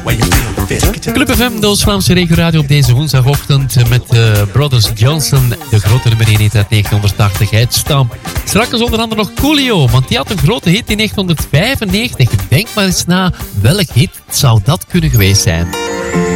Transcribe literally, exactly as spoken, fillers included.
Club F M, de Oost-Vlaamse regioradio op deze woensdagochtend met uh, Brothers Johnson. De grote nummer één hit uit negentien tachtig, Stamp. Straks onder andere nog Coolio, want die had een grote hit in negentien vijfennegentig. Denk maar eens na, welk hit zou dat kunnen geweest zijn?